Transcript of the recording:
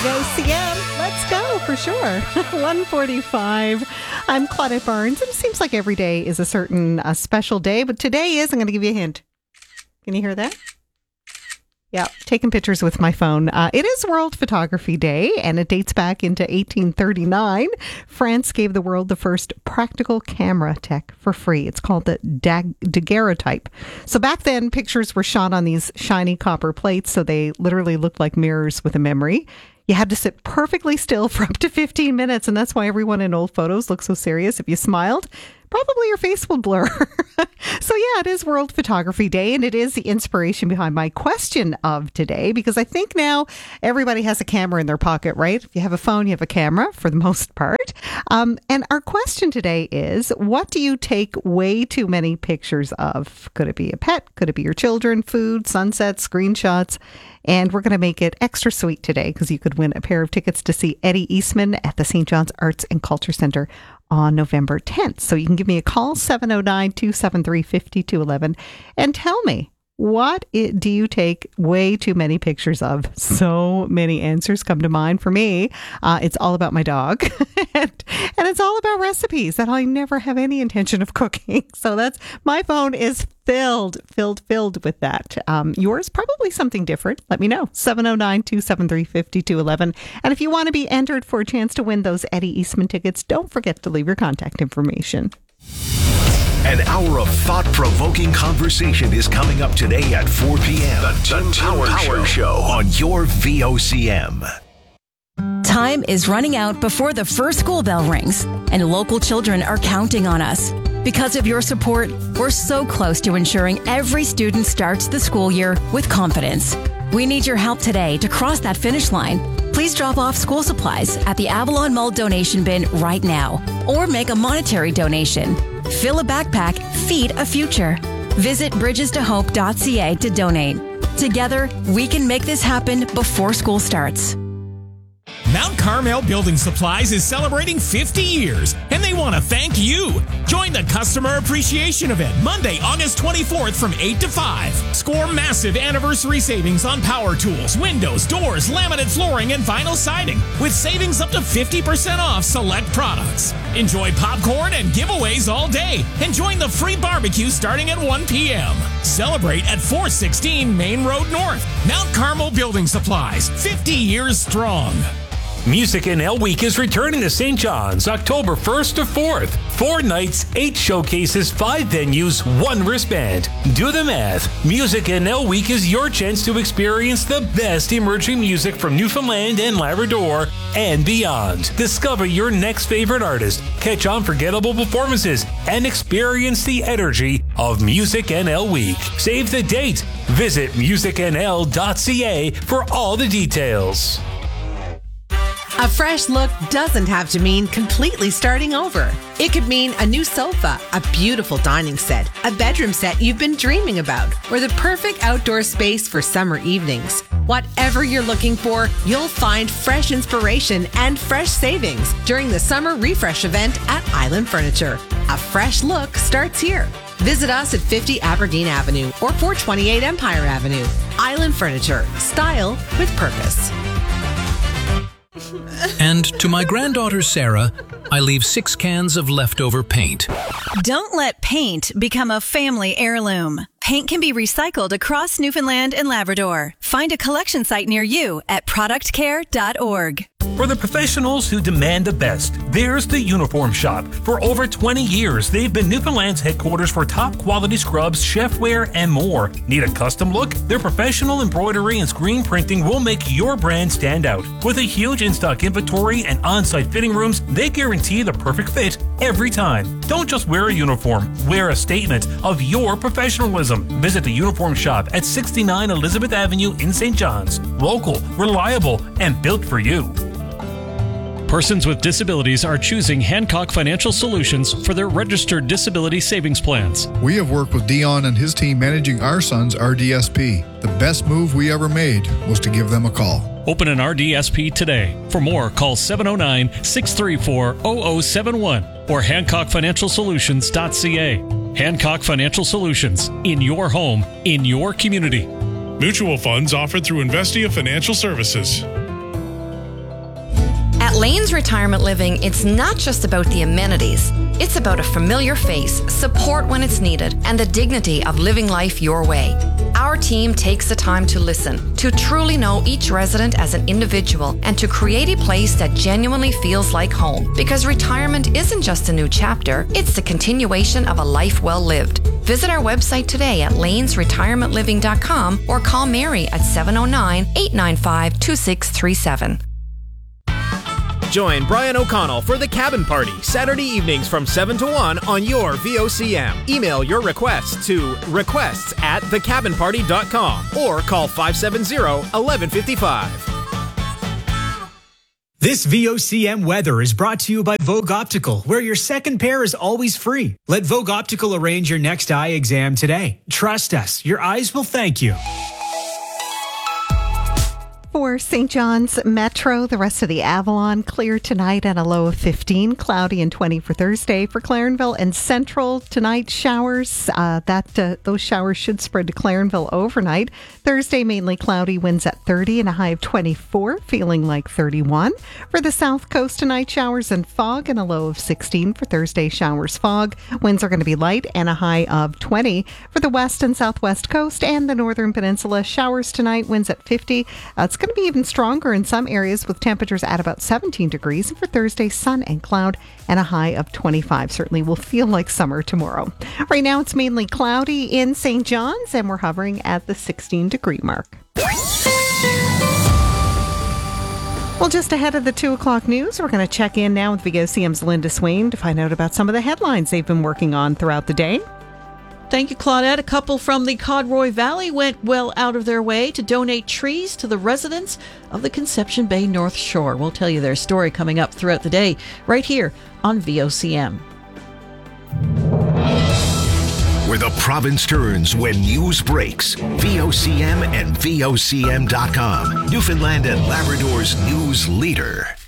OCM, let's go for sure. 1:45. I'm Claudette Barnes, and it seems like every day is a certain special day, but today is, I'm going to give you a hint. Can you hear that? Yeah, taking pictures with my phone. It is World Photography Day, and it dates back into 1839. France gave the world the first practical camera tech for free. It's called the daguerreotype. So back then, pictures were shot on these shiny copper plates, so they literally looked like mirrors with a memory. You had to sit perfectly still for up to 15 minutes, and that's why everyone in old photos looks so serious. If you smiled, probably your face will blur. So yeah, it is World Photography Day, and it is the inspiration behind my question of today, because I think now everybody has a camera in their pocket, right? If you have a phone, you have a camera for the most part. And our question today is, what do you take way too many pictures of? Could it be a pet? Could it be your children, food, sunsets, screenshots? And we're going to make it extra sweet today because you could win a pair of tickets to see Eddie Eastman at the St. John's Arts and Culture Centre on November 10th. So you can give me a call, 709-273-5211, and tell me, what do you take way too many pictures of? So many answers come to mind for me. It's all about my dog, and it's all about recipes that I never have any intention of cooking. So that's, my phone is filled with that. Yours, probably something different. Let me know. 709-273-5211. And if you want to be entered for a chance to win those Eddie Eastman tickets, don't forget to leave your contact information. An hour of thought-provoking conversation is coming up today at 4 p.m. The Tim Power Show on your VOCM. Time is running out before the first school bell rings, and local children are counting on us. Because of your support, we're so close to ensuring every student starts the school year with confidence. We need your help today to cross that finish line. Please drop off school supplies at the Avalon Mall donation bin right now, or make a monetary donation. Fill a backpack, feed a future. Visit bridgestohope.ca to donate. Together, we can make this happen before school starts. Mount Carmel Building Supplies is celebrating 50 years, and they want to thank you. Join the Customer Appreciation Event Monday, August 24th from 8 to 5. Score massive anniversary savings on power tools, windows, doors, laminate flooring, and vinyl siding, with savings up to 50% off select products. Enjoy popcorn and giveaways all day, and join the free barbecue starting at 1 p.m. Celebrate at 416 Main Road North. Mount Carmel Building Supplies, 50 years strong. Music NL Week is returning to St. John's October 1st to 4th. 4 nights, 8 showcases, 5 venues, 1 wristband. Do the math. Music NL Week is your chance to experience the best emerging music from Newfoundland and Labrador and beyond. Discover your next favorite artist, catch unforgettable performances, and experience the energy of Music NL Week. Save the date. Visit musicnl.ca for all the details. A fresh look doesn't have to mean completely starting over. It could mean a new sofa, a beautiful dining set, a bedroom set you've been dreaming about, or the perfect outdoor space for summer evenings. Whatever you're looking for, you'll find fresh inspiration and fresh savings during the Summer Refresh event at Island Furniture. A fresh look starts here. Visit us at 50 Aberdeen Avenue or 428 Empire Avenue. Island Furniture. Style with purpose. And to my granddaughter Sarah, I leave 6 cans of leftover paint. Don't let paint become a family heirloom. Paint can be recycled across Newfoundland and Labrador. Find a collection site near you at productcare.org. For the professionals who demand the best, there's the Uniform Shop. For over 20 years, they've been Newfoundland's headquarters for top quality scrubs, chefware, and more. Need a custom look? Their professional embroidery and screen printing will make your brand stand out. With a huge in-stock inventory and on-site fitting rooms, they guarantee the perfect fit every time. Don't just wear a uniform, wear a statement of your professionalism. Visit the Uniform Shop at 69 Elizabeth Avenue in St. John's. Local, reliable, and built for you. Persons with disabilities are choosing Hancock Financial Solutions for their registered disability savings plans. We have worked with Dion and his team managing our son's RDSP. The best move we ever made was to give them a call. Open an RDSP today. For more, call 709-634-0071 or HancockFinancialSolutions.ca. Hancock Financial Solutions, in your home, in your community. Mutual funds offered through Investia Financial Services. Lane's Retirement Living, it's not just about the amenities. It's about a familiar face, support when it's needed, and the dignity of living life your way. Our team takes the time to listen, to truly know each resident as an individual, and to create a place that genuinely feels like home. Because retirement isn't just a new chapter, it's the continuation of a life well lived. Visit our website today at lanesretirementliving.com or call Mary at 709-895-2637. Join Brian O'Connell for The Cabin Party, Saturday evenings from 7 to 1 on your VOCM. Email your requests to requests@thecabinparty.com or call 570-1155. This VOCM weather is brought to you by Vogue Optical, where your second pair is always free. Let Vogue Optical arrange your next eye exam today. Trust us, your eyes will thank you. For St. John's Metro, the rest of the Avalon, clear tonight at a low of 15, cloudy and 20 for Thursday. For Clarenville and Central, tonight showers. Those showers should spread to Clarenville overnight. Thursday, mainly cloudy, winds at 30 and a high of 24, feeling like 31. For the South Coast tonight, showers and fog and a low of 16. For Thursday, showers, fog. Winds are going to be light and a high of 20. For the West and Southwest Coast and the Northern Peninsula, showers tonight, winds at 50. It's going to be even stronger in some areas with temperatures at about 17 degrees. And for Thursday, sun and cloud and a high of 25. Certainly will feel like summer tomorrow. Right now, it's mainly cloudy in St. John's and we're hovering at the 16-degree mark. Well, just ahead of the 2 o'clock news, we're going to check in now with VOCM's Linda Swain to find out about some of the headlines they've been working on throughout the day. Thank you, Claudette. A couple from the Codroy Valley went well out of their way to donate trees to the residents of the Conception Bay North Shore. We'll tell you their story coming up throughout the day, right here on VOCM. Where the province turns when news breaks. VOCM and VOCM.com. Newfoundland and Labrador's news leader.